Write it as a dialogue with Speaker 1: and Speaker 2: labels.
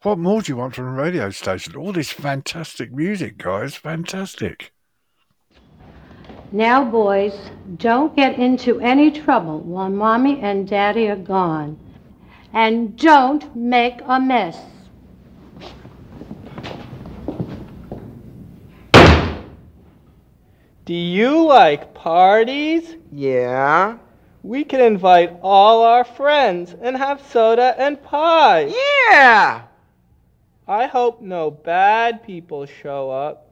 Speaker 1: What more do you want from a radio station? All this fantastic music, guys. Fantastic.
Speaker 2: Now, boys, don't get into any trouble while Mommy and Daddy are gone. And don't make a mess.
Speaker 3: Do you like parties?
Speaker 4: Yeah.
Speaker 3: We can invite all our friends and have soda and pie.
Speaker 4: Yeah!
Speaker 3: I hope no bad people show up.